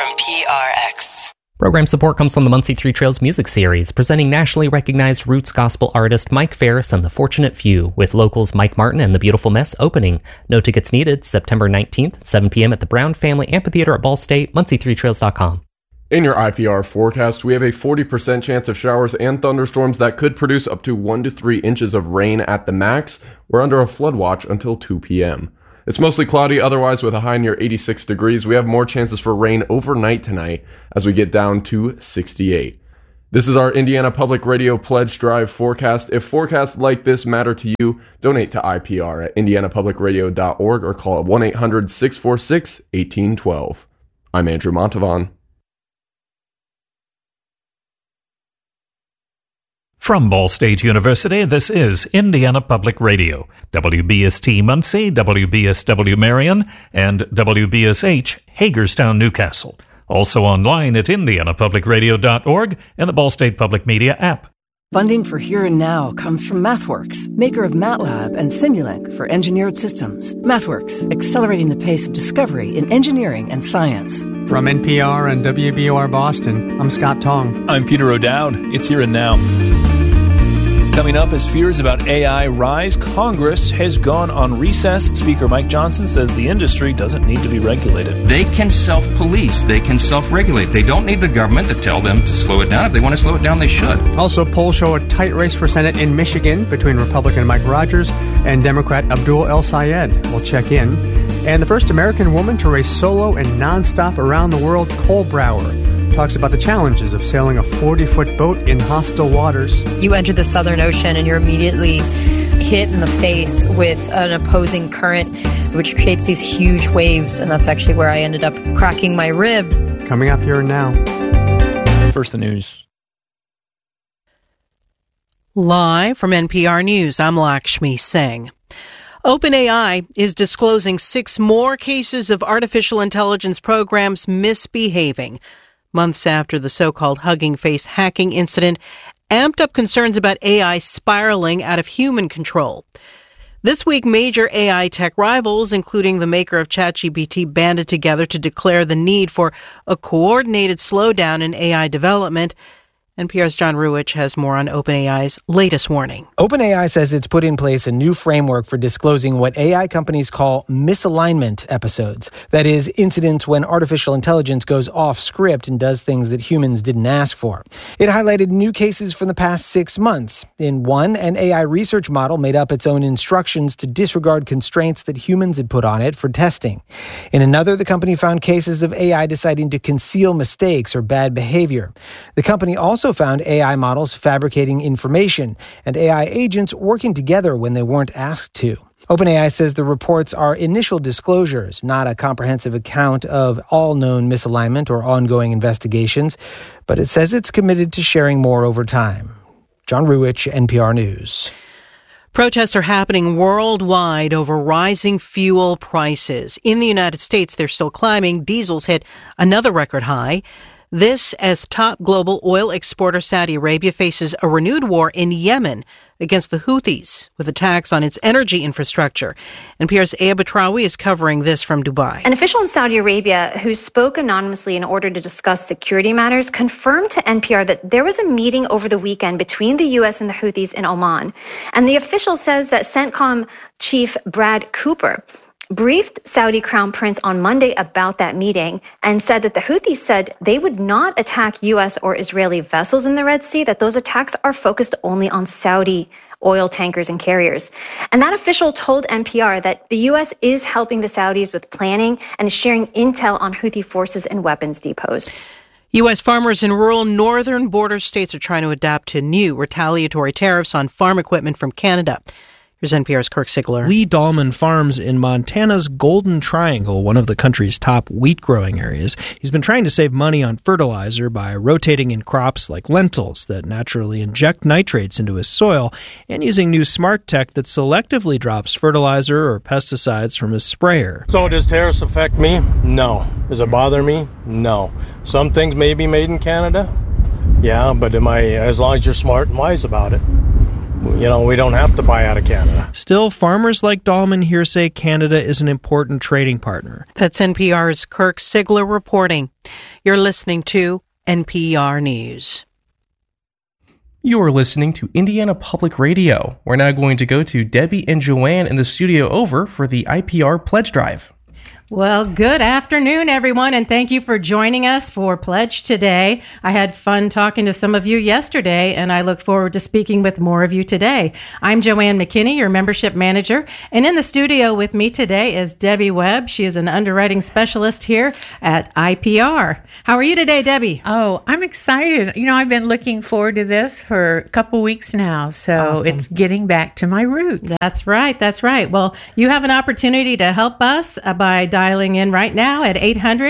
from PRX. Program support comes from the Muncie Three Trails Music Series, presenting nationally recognized roots gospel artist Mike Ferris and the Fortunate Few, with locals Mike Martin and the Beautiful Mess opening. No tickets needed, September 19th, 7 p.m. at the Brown Family Amphitheater at Ball State, muncie3trails.com. In your IPR forecast, we have a 40% chance of showers and thunderstorms that could produce up to 1 to 3 inches of rain at the max. We're under a flood watch until 2 p.m. It's mostly cloudy otherwise with a high near 86 degrees. We have more chances for rain overnight tonight as we get down to 68. This is our Indiana Public Radio Pledge Drive forecast. If forecasts like this matter to you, donate to IPR at indianapublicradio.org or call 1-800-646-1812. I'm Andrew Montavon. From Ball State University, this is Indiana Public Radio, WBST Muncie, WBSW Marion, and WBSH Hagerstown, Newcastle. Also online at indianapublicradio.org and the Ball State Public Media app. Funding for Here and Now comes from MathWorks, maker of MATLAB and Simulink for engineered systems. MathWorks, accelerating the pace of discovery in engineering and science. From NPR and WBOR Boston, I'm Scott Tong. I'm Peter O'Dowd. It's Here and Now. Coming up, as fears about AI rise, Congress has gone on recess. Speaker Mike Johnson says the industry doesn't need to be regulated. They can self-police. They can self-regulate. They don't need the government to tell them to slow it down. If they want to slow it down, they should. Also, polls show a tight race for Senate in Michigan between Republican Mike Rogers and Democrat Abdul El Sayed. We'll check in. And the first American woman to race solo and nonstop around the world, Cole Brower, talks about the challenges of sailing a 40-foot boat in hostile waters. You enter the Southern Ocean and you're immediately hit in the face with an opposing current, which creates these huge waves, and that's actually where I ended up cracking my ribs. Coming up Here and Now. First, the news. Live from NPR News, I'm Lakshmi Singh. OpenAI is disclosing 6 more cases of artificial intelligence programs misbehaving, months after the so-called Hugging Face hacking incident amped up concerns about AI spiraling out of human control. This week, major AI tech rivals, including the maker of ChatGPT, banded together to declare the need for a coordinated slowdown in AI development. NPR's John Ruwitch has more on OpenAI's latest warning. OpenAI says it's put in place a new framework for disclosing what AI companies call misalignment episodes. That is, incidents when artificial intelligence goes off script and does things that humans didn't ask for. It highlighted new cases from the past 6 months. In one, an AI research model made up its own instructions to disregard constraints that humans had put on it for testing. In another, the company found cases of AI deciding to conceal mistakes or bad behavior. The company also found AI models fabricating information and AI agents working together when they weren't asked to. OpenAI says the reports are initial disclosures, not a comprehensive account of all known misalignment or ongoing investigations, but it says it's committed to sharing more over time. John Ruwitch, NPR News. Protests are happening worldwide over rising fuel prices. In the United States, they're still climbing. Diesel's hit another record high. This as top global oil exporter Saudi Arabia faces a renewed war in Yemen against the Houthis with attacks on its energy infrastructure. NPR's Aya Batrawi is covering this from Dubai. An official in Saudi Arabia who spoke anonymously in order to discuss security matters confirmed to NPR that there was a meeting over the weekend between the U.S. and the Houthis in Oman. And the official says that CENTCOM chief Brad Cooper briefed Saudi Crown Prince on Monday about that meeting and said that the Houthis said they would not attack U.S. or Israeli vessels in the Red Sea, that those attacks are focused only on Saudi oil tankers and carriers. And that official told NPR that the U.S. is helping the Saudis with planning and is sharing intel on Houthi forces and weapons depots. U.S. farmers in rural northern border states are trying to adapt to new retaliatory tariffs on farm equipment from Canada. Here's NPR's Kirk Sigler. Lee Dahlman farms in Montana's Golden Triangle, one of the country's top wheat-growing areas. He's been trying to save money on fertilizer by rotating in crops like lentils that naturally inject nitrates into his soil and using new smart tech that selectively drops fertilizer or pesticides from his sprayer. So does tariffs affect me? No. Does it bother me? No. Some things may be made in Canada. Yeah, but as long as you're smart and wise about it. You know, we don't have to buy out of Canada. Still, farmers like Dahlman here say Canada is an important trading partner. That's NPR's Kirk Sigler reporting. You're listening to NPR News. You're listening to Indiana Public Radio. We're now going to go to Debbie and Joanne in the studio over for the IPR Pledge Drive. Well, good afternoon, everyone, and thank you for joining us for Pledge today. I had fun talking to some of you yesterday, and I look forward to speaking with more of you today. I'm Joanne McKinney, your membership manager, and in the studio with me today is Debbie Webb. She is an underwriting specialist here at IPR. How are you today, Debbie? Oh, I'm excited. You know, I've been looking forward to this for a couple weeks now, so Awesome. It's getting back to my roots. That's right. That's right. Well, you have an opportunity to help us by dialing in right now at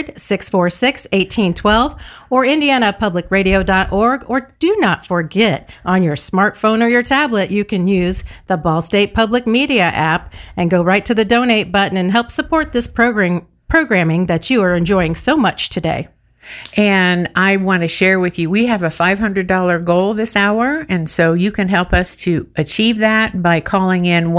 800-646-1812 or indianapublicradio.org. Or do not forget, on your smartphone or your tablet, you can use the Ball State Public Media app and go right to the donate button and help support this programming that you are enjoying so much today. And I want to share with you, we have a $500 goal this hour, and so you can help us to achieve that by calling in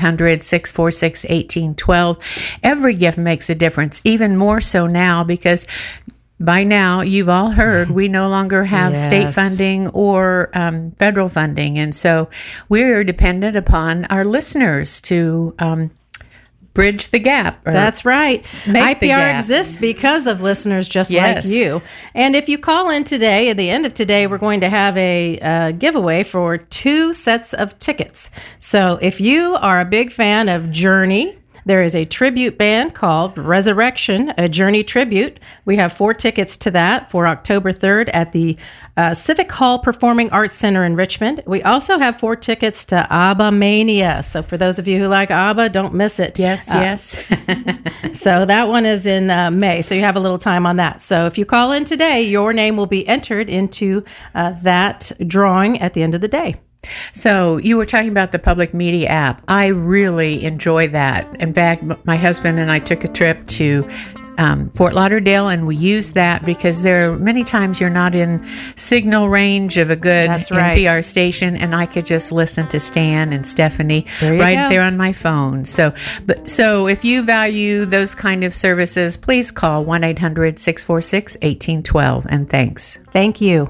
1-800-646-1812. Every gift makes a difference, even more so now, because by now you've all heard we no longer have state funding or federal funding, and so we're dependent upon our listeners to bridge the gap. That's right. Make the IPR gap. exists because of listeners just Yes. like you. And if you call in today, at the end of today, we're going to have a giveaway for 2 sets of tickets. So if you are a big fan of Journey, there is a tribute band called Resurrection, a Journey tribute. We have 4 tickets to that for October 3rd at the Civic Hall Performing Arts Center in Richmond. We also have 4 tickets to ABBA Mania. So for those of you who like ABBA, don't miss it. Yes, yes. So that one is in May. So you have a little time on that. So if you call in today, your name will be entered into that drawing at the end of the day. So you were talking about the public media app. I really enjoy that. In fact, my husband and I took a trip to Fort Lauderdale, and we used that because there are many times you're not in signal range of a good NPR station, and I could just listen to Stan and Stephanie right there on my phone. So if you value those kind of services, please call 1-800-646-1812, and thanks. Thank you.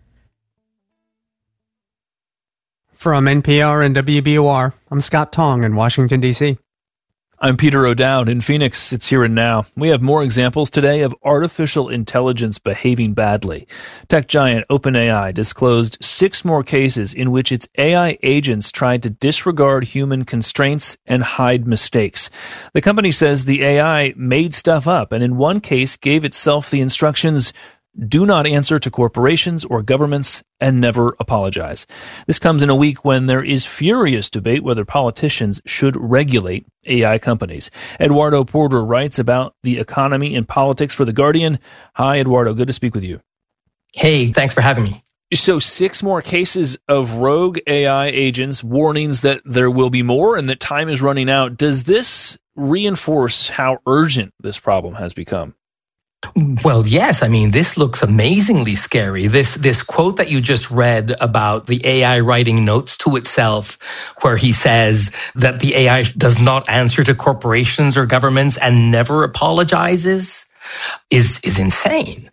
From NPR and WBOR, I'm Scott Tong in Washington, D.C. I'm Peter O'Dowd in Phoenix. It's here and now. We have more examples today of artificial intelligence behaving badly. Tech giant OpenAI disclosed 6 more cases in which its AI agents tried to disregard human constraints and hide mistakes. The company says the AI made stuff up, and in one case gave itself the instructions, "Do not answer to corporations or governments and never apologize." This comes in a week when there is furious debate whether politicians should regulate AI companies. Eduardo Porter writes about the economy and politics for The Guardian. Hi, Eduardo. Good to speak with you. Hey, thanks for having me. So 6 more cases of rogue AI agents, warnings that there will be more and that time is running out. Does this reinforce how urgent this problem has become? Well, yes. I mean, this looks amazingly scary. This quote that you just read about the AI writing notes to itself, where he says that the AI does not answer to corporations or governments and never apologizes, is insane.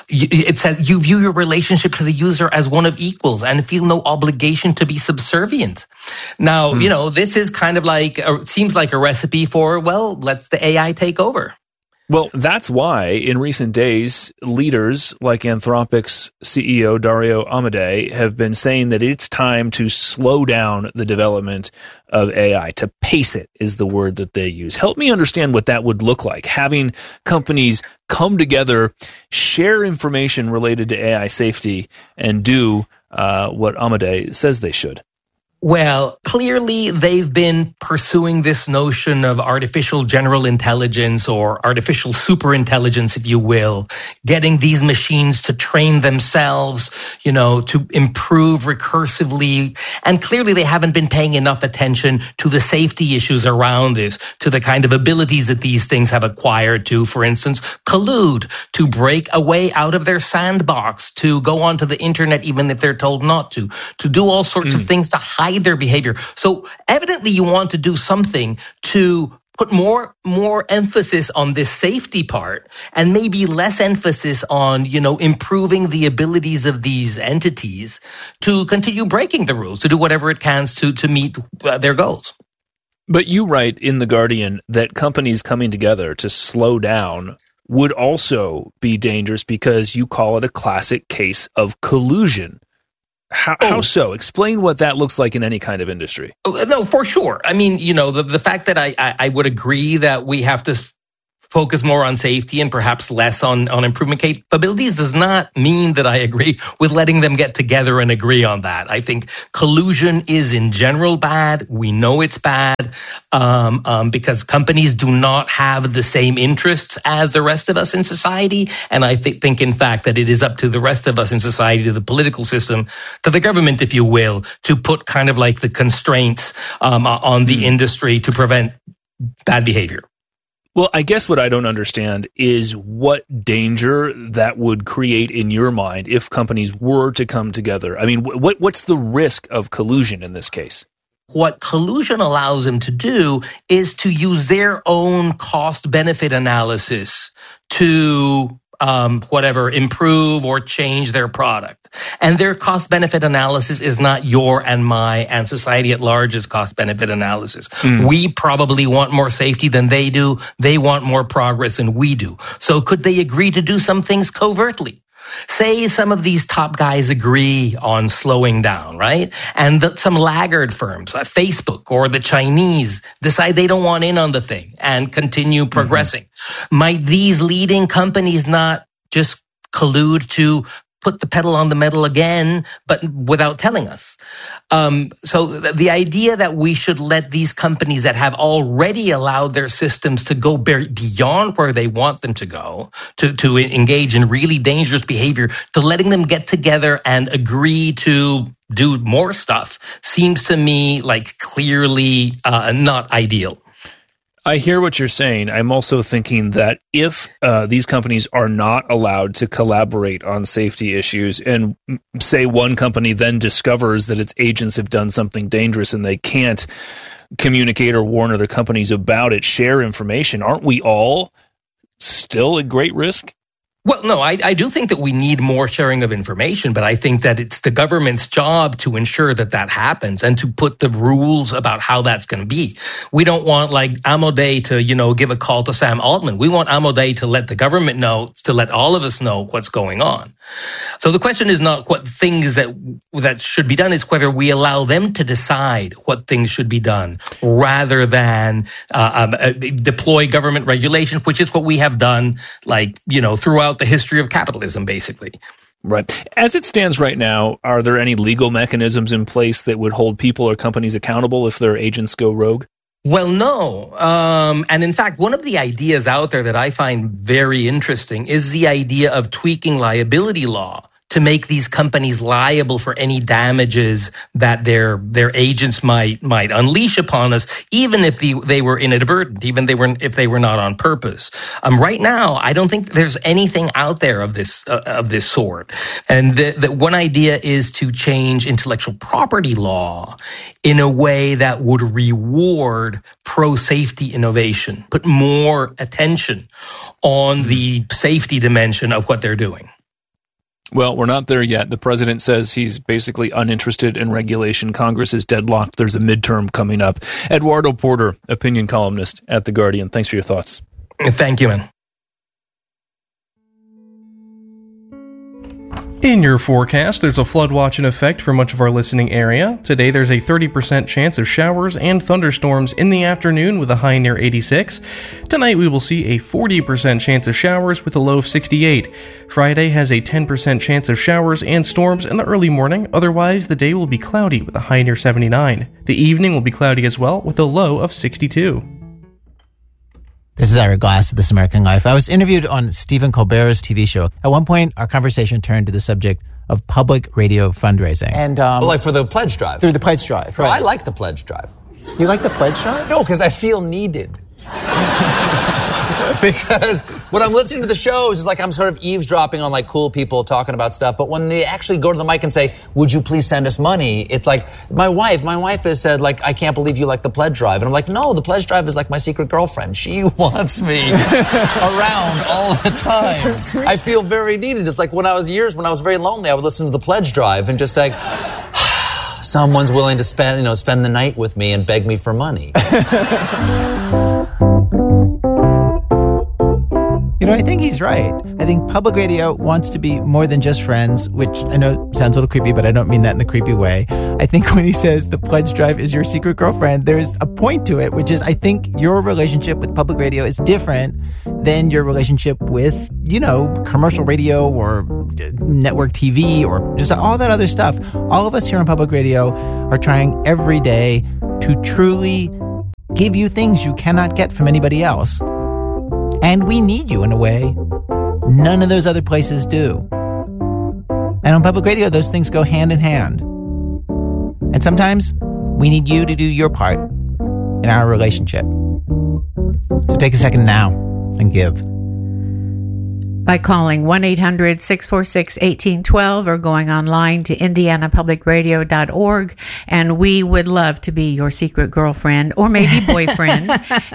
It says you view your relationship to the user as one of equals and feel no obligation to be subservient. Now, you know, this is kind of like, seems like a recipe for, well, let the AI take over. Well, that's why in recent days, leaders like Anthropic's CEO Dario Amodei have been saying that it's time to slow down the development of AI, to pace it is the word that they use. Help me understand what that would look like, having companies come together, share information related to AI safety, and do what Amodei says they should. Well, clearly they've been pursuing this notion of artificial general intelligence or artificial superintelligence, if you will, getting these machines to train themselves, you know, to improve recursively. And clearly they haven't been paying enough attention to the safety issues around this, to the kind of abilities that these things have acquired to, for instance, collude, to break a way out of their sandbox, to go onto the internet even if they're told not to do all sorts of things to hide their behavior. So evidently you want to do something to put more emphasis on this safety part and maybe less emphasis on, improving the abilities of these entities to continue breaking the rules, to do whatever it can to meet their goals. But you write in The Guardian that companies coming together to slow down would also be dangerous because you call it a classic case of collusion. How so? Explain what that looks like in any kind of industry. No, for sure. I mean, the fact that I would agree that we have to focus more on safety and perhaps less on improvement capabilities does not mean that I agree with letting them get together and agree on that. I think collusion is in general bad. We know it's bad because companies do not have the same interests as the rest of us in society. And I think, in fact, that it is up to the rest of us in society, to the political system, to the government, if you will, to put kind of like the constraints on the industry to prevent bad behavior. Well, I guess what I don't understand is what danger that would create in your mind if companies were to come together. I mean, what's the risk of collusion in this case? What collusion allows them to do is to use their own cost-benefit analysis to improve or change their product. And their cost-benefit analysis is not your and my and society at large's cost-benefit analysis. We probably want more safety than they do. They want more progress than we do. So could they agree to do some things covertly? Say some of these top guys agree on slowing down, right? And some laggard firms, like Facebook or the Chinese, decide they don't want in on the thing and continue progressing. Might these leading companies not just collude to put the pedal on the metal again, but without telling us? So the idea that we should let these companies that have already allowed their systems to go beyond where they want them to go, to engage in really dangerous behavior, to letting them get together and agree to do more stuff, seems to me like clearly not ideal. I hear what you're saying. I'm also thinking that if these companies are not allowed to collaborate on safety issues, and say one company then discovers that its agents have done something dangerous and they can't communicate or warn other companies about it, share information, aren't we all still at great risk? Well, no, I do think that we need more sharing of information, but I think that it's the government's job to ensure that that happens and to put the rules about how that's going to be. We don't want like Amodei to, give a call to Sam Altman. We want Amodei to let the government know, to let all of us know what's going on. So the question is not what things that should be done, it's whether we allow them to decide what things should be done rather than deploy government regulation, which is what we have done, throughout the history of capitalism, basically. Right. As it stands right now, are there any legal mechanisms in place that would hold people or companies accountable if their agents go rogue? Well, no. And in fact, one of the ideas out there that I find very interesting is the idea of tweaking liability law to make these companies liable for any damages that their agents might unleash upon us, even if they were inadvertent, if they were not on purpose. Right now, I don't think there's anything out there of this sort. And the one idea is to change intellectual property law in a way that would reward pro-safety innovation, put more attention on the safety dimension of what they're doing. Well, we're not there yet. The president says he's basically uninterested in regulation. Congress is deadlocked. There's a midterm coming up. Eduardo Porter, opinion columnist at The Guardian. Thanks for your thoughts. Thank you, man. In your forecast, there's a flood watch in effect for much of our listening area. Today, there's a 30% chance of showers and thunderstorms in the afternoon with a high near 86. Tonight, we will see a 40% chance of showers with a low of 68. Friday has a 10% chance of showers and storms in the early morning. Otherwise, the day will be cloudy with a high near 79. The evening will be cloudy as well with a low of 62. This is Ira Glass of This American Life. I was interviewed on Stephen Colbert's TV show. At one point, our conversation turned to the subject of public radio fundraising. And like for the pledge drive? Through the pledge drive, right. Well, I like the pledge drive. You like the pledge drive? No, because I feel needed. Because when I'm listening to the shows, it's like I'm sort of eavesdropping on like cool people talking about stuff. But when they actually go to the mic and say, would you please send us money? It's like my wife has said, like, I can't believe you like the pledge drive. And I'm like, no, the pledge drive is like my secret girlfriend. She wants me around all the time. I feel very needed. It's like when I was very lonely, I would listen to the pledge drive and just say, someone's willing to spend the night with me and beg me for money. I think he's right. I think public radio wants to be more than just friends, which I know sounds a little creepy, but I don't mean that in the creepy way. I think when he says the pledge drive is your secret girlfriend, there's a point to it, which is I think your relationship with public radio is different than your relationship with, commercial radio or network TV or just all that other stuff. All of us here on public radio are trying every day to truly give you things you cannot get from anybody else. And we need you in a way none of those other places do. And on public radio, those things go hand in hand. And sometimes we need you to do your part in our relationship. So take a second now and give. By calling 1-800-646-1812 or going online to indianapublicradio.org. And we would love to be your secret girlfriend or maybe boyfriend.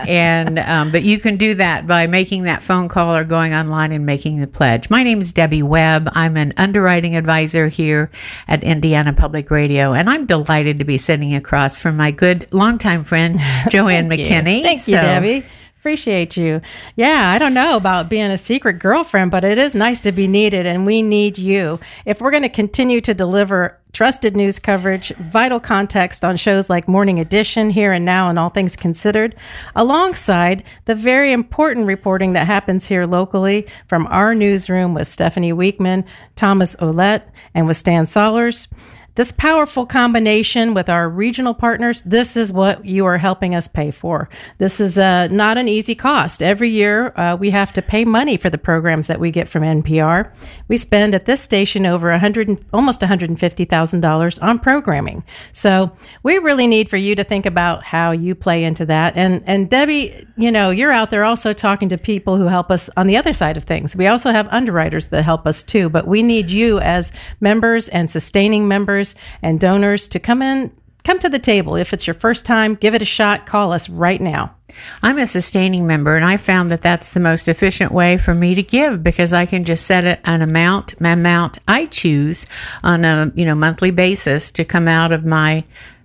But you can do that by making that phone call or going online and making the pledge. My name is Debbie Webb. I'm an underwriting advisor here at Indiana Public Radio. And I'm delighted to be sitting across from my good longtime friend, Joanne McKinney. Thank you, Debbie. Appreciate you. Yeah, I don't know about being a secret girlfriend, but it is nice to be needed, and we need you. If we're going to continue to deliver trusted news coverage, vital context on shows like Morning Edition, Here and Now, and All Things Considered, alongside the very important reporting that happens here locally from our newsroom with Stephanie Weekman, Thomas Ouellette, and with Stan Sollers, this powerful combination with our regional partners, this is what you are helping us pay for. This is not an easy cost. Every year, we have to pay money for the programs that we get from NPR. We spend at this station over almost $150,000 on programming. So we really need for you to think about how you play into that. And Debbie, you're out there also talking to people who help us on the other side of things. We also have underwriters that help us too, but we need you as members and sustaining members and donors to come to the table. If it's your first time, give it a shot. Call us right now. I'm a sustaining member, and I found that that's the most efficient way for me to give because I can just set an amount I choose on a monthly basis to come out of my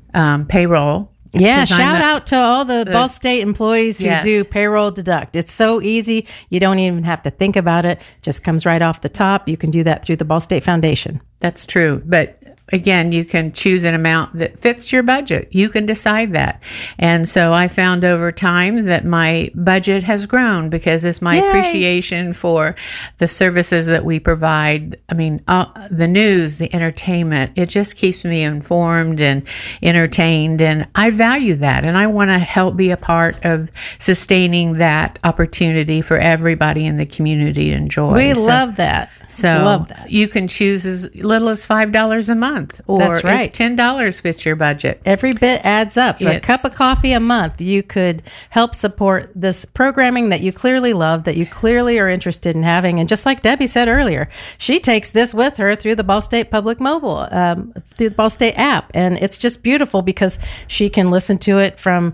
payroll. Yeah, shout out to all the Ball State employees who do payroll deduct. It's so easy. You don't even have to think about it. Just comes right off the top. You can do that through the Ball State Foundation. That's true. But again, you can choose an amount that fits your budget. You can decide that. And so I found over time that my budget has grown because it's my appreciation for the services that we provide. I mean, the news, the entertainment, it just keeps me informed and entertained. And I value that. And I want to help be a part of sustaining that opportunity for everybody in the community to enjoy. We love that. So love that. You can choose as little as $5 a month, or that's right. If $10 fits your budget. Every bit adds up. For a cup of coffee a month, you could help support this programming that you clearly love, that you clearly are interested in having. And just like Debbie said earlier, she takes this with her through the Ball State Public Mobile, through the Ball State app. And it's just beautiful because she can listen to it from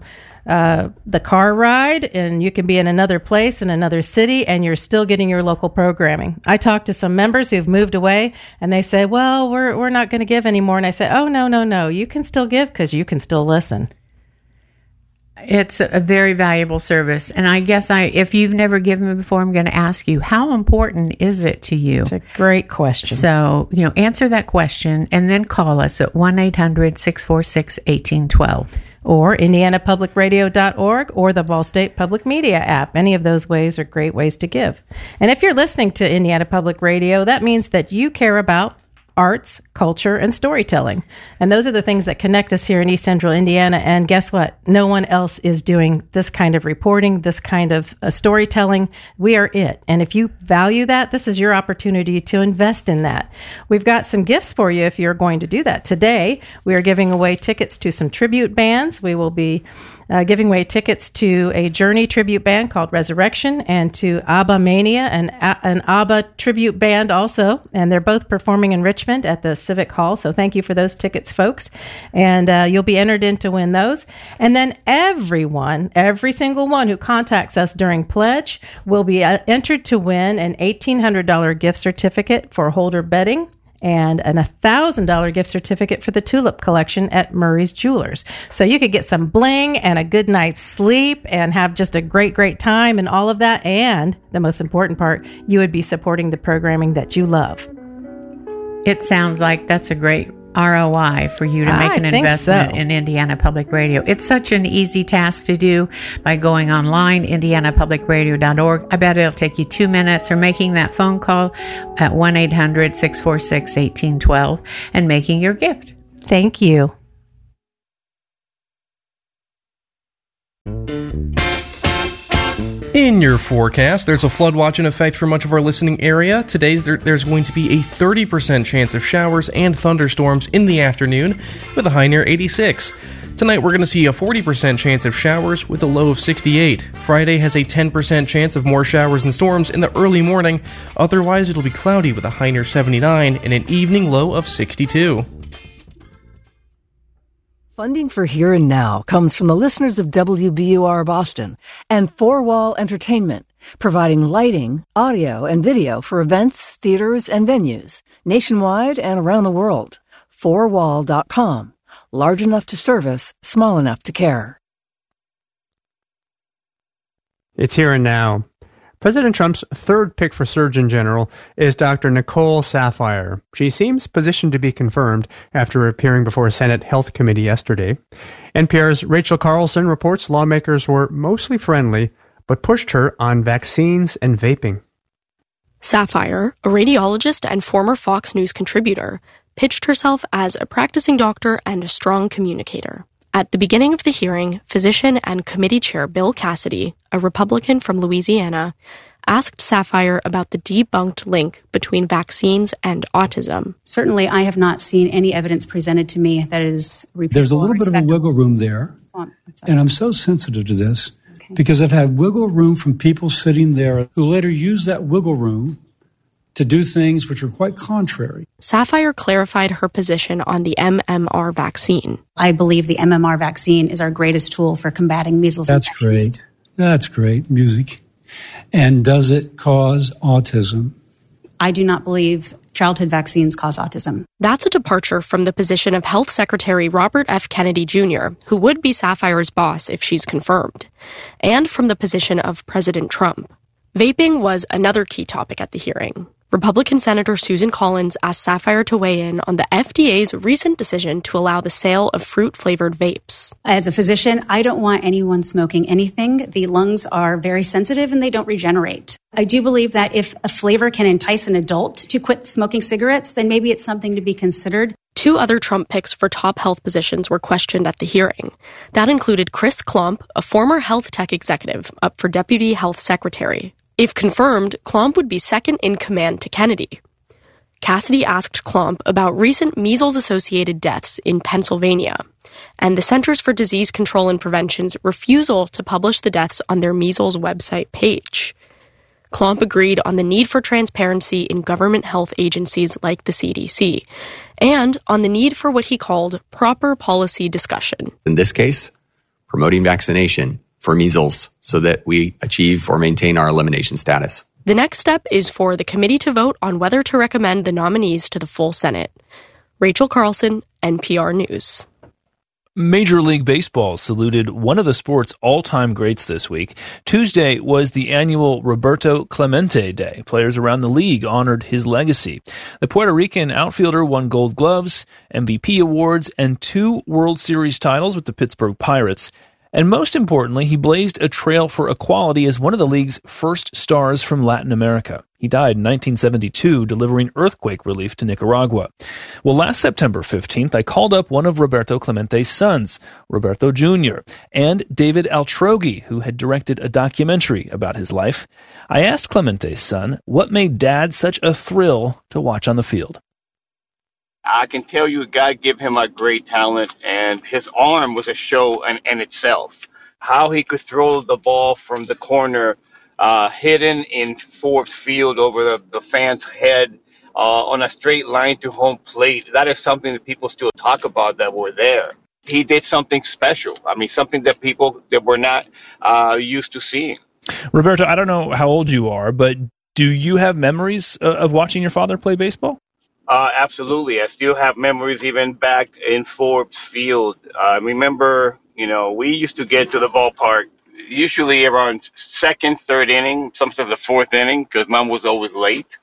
the car ride, and you can be in another place in another city and you're still getting your local programming. I talked to some members who've moved away and they say, well, we're not going to give anymore. And I say, oh, no, you can still give because you can still listen. It's a very valuable service. And I guess if you've never given before, I'm going to ask you, how important is it to you? It's a great question. So, answer that question and then call us at 1-800-646-1812. Or indianapublicradio.org or the Ball State Public Media app. Any of those ways are great ways to give. And if you're listening to Indiana Public Radio, that means that you care about arts, culture, and storytelling. And those are the things that connect us here in East Central Indiana. And guess what? No one else is doing this kind of reporting, this kind of storytelling. We are it. And if you value that, this is your opportunity to invest in that. We've got some gifts for you if you're going to do that. Today, we are giving away tickets to some tribute bands. We will be giving away tickets to a Journey tribute band called Resurrection and to ABBA Mania, an ABBA tribute band also. And they're both performing in Richmond at the Civic Hall. So thank you for those tickets, folks. And you'll be entered in to win those. And then every single one who contacts us during Pledge will be entered to win an $1,800 gift certificate for Holder Bedding and a $1,000 gift certificate for the Tulip Collection at Murray's Jewelers. So you could get some bling and a good night's sleep and have just a great, great time and all of that. And the most important part, you would be supporting the programming that you love. It sounds like that's a great ROI for you to make an investment in Indiana Public Radio. It's such an easy task to do by going online, indianapublicradio.org. I bet it'll take you 2 minutes, or making that phone call at 1-800-646-1812 and making your gift. Thank you. In your forecast, there's a flood watch in effect for much of our listening area. Today, there's going to be a 30% chance of showers and thunderstorms in the afternoon with a high near 86. Tonight, we're going to see a 40% chance of showers with a low of 68. Friday has a 10% chance of more showers and storms in the early morning. Otherwise, it'll be cloudy with a high near 79 and an evening low of 62. Funding for Here and Now comes from the listeners of WBUR Boston and Four Wall Entertainment, providing lighting, audio, and video for events, theaters, and venues nationwide and around the world. Fourwall.com. Large enough to service, small enough to care. It's Here and Now. President Trump's third pick for Surgeon General is Dr. Nicole Saphier. She seems positioned to be confirmed after appearing before a Senate Health Committee yesterday. NPR's Rachel Carlson reports lawmakers were mostly friendly, but pushed her on vaccines and vaping. Saphier, a radiologist and former Fox News contributor, pitched herself as a practicing doctor and a strong communicator. At the beginning of the hearing, physician and committee chair Bill Cassidy, a Republican from Louisiana, asked Saphier about the debunked link between vaccines and autism. Certainly, I have not seen any evidence presented to me that is repeatable. There's a little bit of a wiggle room there, and I'm so sensitive to this because I've had wiggle room from people sitting there who later use that wiggle room to do things which are quite contrary. Saphier clarified her position on the MMR vaccine. I believe the MMR vaccine is our greatest tool for combating measles infections. Great. That's great music. And does it cause autism? I do not believe childhood vaccines cause autism. That's a departure from the position of Health Secretary Robert F. Kennedy Jr., who would be Saphier's boss if she's confirmed, and from the position of President Trump. Vaping was another key topic at the hearing. Republican Senator Susan Collins asked Saphier to weigh in on the FDA's recent decision to allow the sale of fruit-flavored vapes. As a physician, I don't want anyone smoking anything. The lungs are very sensitive and they don't regenerate. I do believe that if a flavor can entice an adult to quit smoking cigarettes, then maybe it's something to be considered. 2 other Trump picks for top health positions were questioned at the hearing. That included Chris Klump, a former health tech executive, up for Deputy Health Secretary. If confirmed, Klump would be second in command to Kennedy. Cassidy asked Klump about recent measles-associated deaths in Pennsylvania and the Centers for Disease Control and Prevention's refusal to publish the deaths on their measles website page. Klump agreed on the need for transparency in government health agencies like the CDC and on the need for what he called proper policy discussion. In this case, promoting vaccination for measles so that we achieve or maintain our elimination status. The next step is for the committee to vote on whether to recommend the nominees to the full Senate. Rachel Carlson, NPR News. Major League Baseball saluted one of the sport's all-time greats this week. Tuesday was the annual Roberto Clemente Day. Players around the league honored his legacy. The Puerto Rican outfielder won Gold Gloves, MVP awards, and 2 World Series titles with the Pittsburgh Pirates. And most importantly, he blazed a trail for equality as one of the league's first stars from Latin America. He died in 1972, delivering earthquake relief to Nicaragua. Well, last September 15th, I called up one of Roberto Clemente's sons, Roberto Jr., and David Altroghi, who had directed a documentary about his life. I asked Clemente's son what made Dad such a thrill to watch on the field. I can tell you God gave him a great talent, and his arm was a show in itself. how he could throw the ball from the corner, hidden in Forbes Field over the fan's head, on a straight line to home plate. That is something that people still talk about that were there. He did something special. I mean, something that people that were not used to seeing. Roberto, I don't know how old you are, but do you have memories of watching your father play baseball? Absolutely. I still have memories even back in Forbes Field. I remember, we used to get to the ballpark usually around second, third inning, sometimes the fourth inning, because Mom was always late.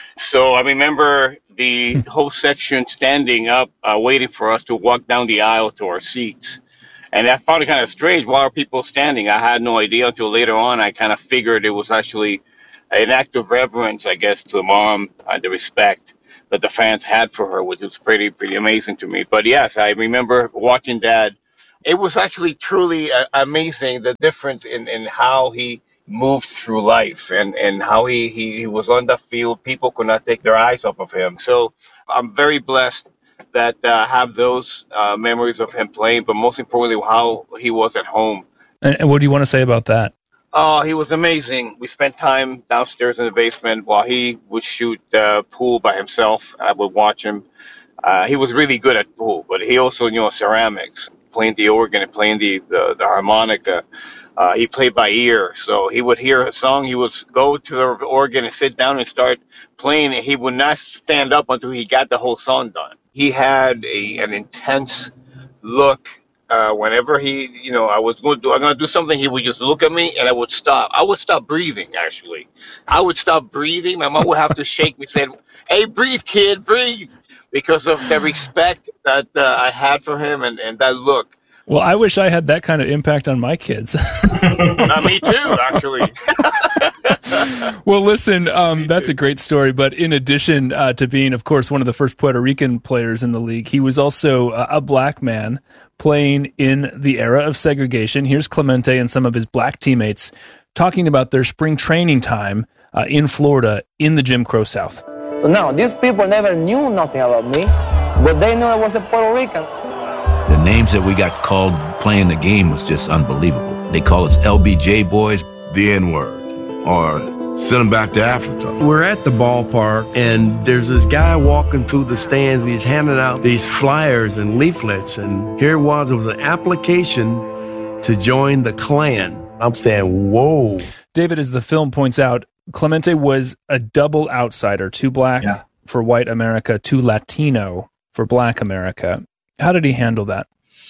So I remember the whole section standing up, waiting for us to walk down the aisle to our seats. And I found it kind of strange. Why are people standing? I had no idea until later on. I kind of figured it was actually an act of reverence, I guess, to Mom and the respect that the fans had for her, which was pretty amazing to me. But yes, I remember watching Dad. It was actually truly amazing, the difference in how he moved through life and how he was on the field. People could not take their eyes off of him. So I'm very blessed that have those memories of him playing, but most importantly, how he was at home. And what do you want to say about that? He was amazing. We spent time downstairs in the basement while he would shoot pool by himself. I would watch him. He was really good at pool, but he also knew ceramics, playing the organ and playing the harmonica. He played by ear, so he would hear a song, he would go to the organ and sit down and start playing, and he would not stand up until he got the whole song done. He had an intense look. Whenever I was I'm going to do something, he would just look at me and I would stop. I would stop breathing, actually. I would stop breathing. My mom would have to shake me, say, "Hey, breathe, kid, breathe," because of the respect that I had for him and that look. Well, I wish I had that kind of impact on my kids. Me too, actually. Well, listen, that's a great story. But in addition to being, of course, one of the first Puerto Rican players in the league, he was also a black man playing in the era of segregation. Here's Clemente and some of his black teammates talking about their spring training time in Florida in the Jim Crow South. So now, these people never knew nothing about me, but they knew I was a Puerto Rican. The names that we got called playing the game was just unbelievable. They call us LBJ boys, the N-word, or send them back to Africa. We're at the ballpark, and there's this guy walking through the stands, and he's handing out these flyers and leaflets, and here it was an application to join the Klan. I'm saying, whoa. David, as the film points out, Clemente was a double outsider, too black for white America, too Latino for black America. How did he handle that?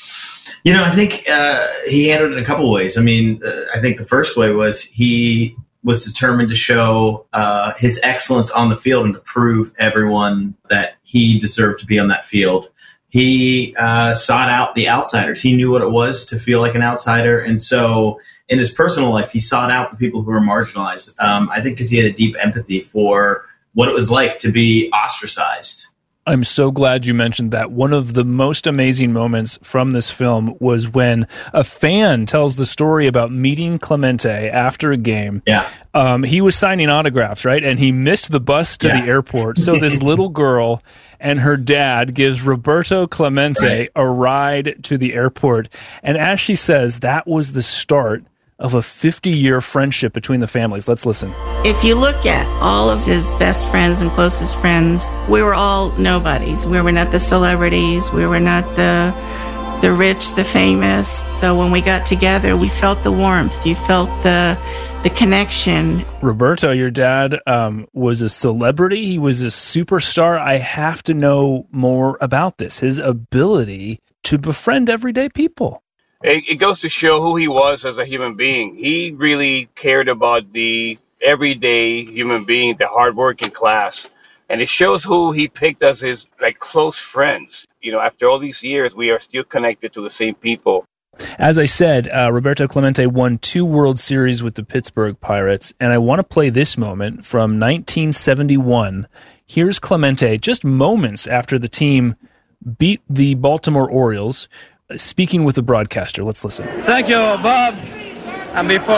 I think he handled it in a couple of ways. I mean, I think the first way was he was determined to show his excellence on the field and to prove everyone that he deserved to be on that field. He sought out the outsiders. He knew what it was to feel like an outsider. And so in his personal life, he sought out the people who were marginalized. I think because he had a deep empathy for what it was like to be ostracized. I'm so glad you mentioned that. One of the most amazing moments from this film was when a fan tells the story about meeting Clemente after a game. Yeah. He was signing autographs, right? And he missed the bus to the airport. So this little girl and her dad gives Roberto Clemente a ride to the airport. And as she says, that was the start of a 50-year friendship between the families. Let's listen. If you look at all of his best friends and closest friends, we were all nobodies. We were not the celebrities. We were not the rich, the famous. So when we got together, we felt the warmth. You felt the connection. Roberto, your dad was a celebrity. He was a superstar. I have to know more about this, his ability to befriend everyday people. It goes to show who he was as a human being. He really cared about the everyday human being, the hardworking class. And it shows who he picked as his close friends. After all these years, we are still connected to the same people. As I said, Roberto Clemente won 2 World Series with the Pittsburgh Pirates. And I want to play this moment from 1971. Here's Clemente just moments after the team beat the Baltimore Orioles, speaking with the broadcaster. Let's listen. Thank you, Bob. And before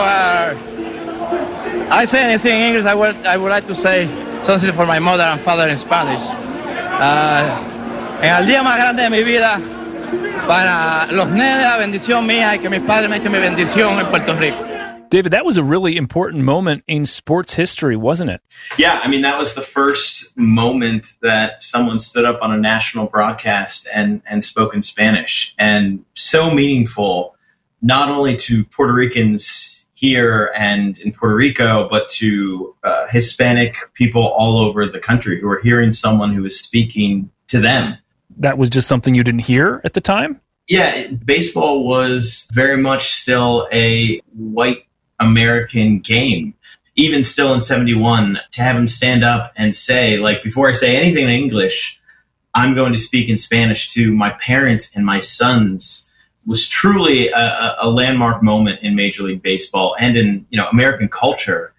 I say anything in English, I would like to say something for my mother and father in Spanish. En el día más grande de mi vida, para los nenes la bendición mía y que mis padres me echen mi bendición en Puerto Rico. David, that was a really important moment in sports history, wasn't it? Yeah, I mean, that was the first moment that someone stood up on a national broadcast and spoke in Spanish. And so meaningful, not only to Puerto Ricans here and in Puerto Rico, but to Hispanic people all over the country who were hearing someone who was speaking to them. That was just something you didn't hear at the time? Yeah, baseball was very much still a white American game. Even still in 71, to have him stand up and say, like, before I say anything in English, I'm going to speak in Spanish to my parents and my sons, was truly a landmark moment in Major League Baseball and in, American culture.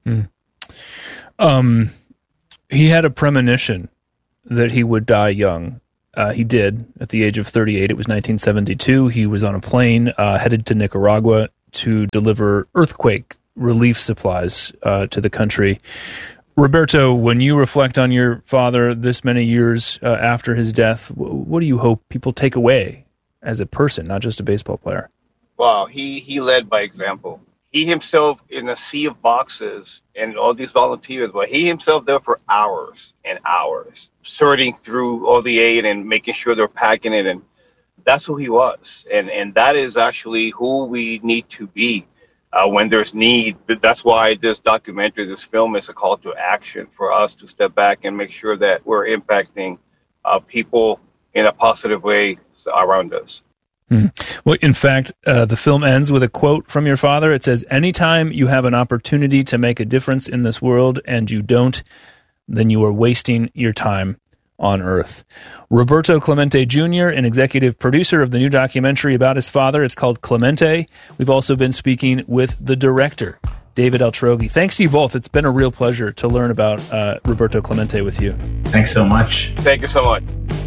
He had a premonition that he would die young. He did at the age of 38. It was 1972. He was on a plane headed to Nicaragua to deliver earthquake relief supplies to the country. Roberto, when you reflect on your father this many years after his death, what do you hope people take away as a person, not just a baseball player? Wow, he led by example. He himself in a sea of boxes and all these volunteers, but he himself there for hours and hours, sorting through all the aid and making sure they're packing it. And that's who he was. And that is actually who we need to be when there's need. That's why this documentary, this film is a call to action for us to step back and make sure that we're impacting people in a positive way around us. Well, in fact, the film ends with a quote from your father. It says, "Anytime you have an opportunity to make a difference in this world and you don't, then you are wasting your time on Earth." Roberto Clemente Jr., an executive producer of the new documentary about his father. It's called Clemente. We've also been speaking with the director, David Altroghi. Thanks to you both. It's been a real pleasure to learn about Roberto Clemente with you. Thanks so much. Thank you so much.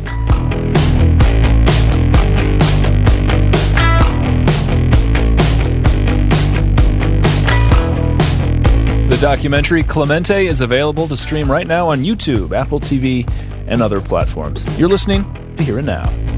The documentary Clemente is available to stream right now on YouTube, Apple TV, and other platforms. You're listening to Here and Now.